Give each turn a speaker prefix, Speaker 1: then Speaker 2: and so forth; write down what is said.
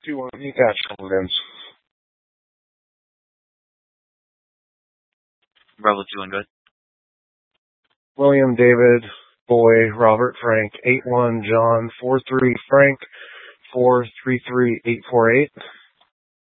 Speaker 1: 2-1. You got Williams.
Speaker 2: Bravo 2-1, go ahead.
Speaker 1: William, David, Boy, Robert, Frank, 8-1, John, 4-3, Frank, 4-3-3, 8-4-8.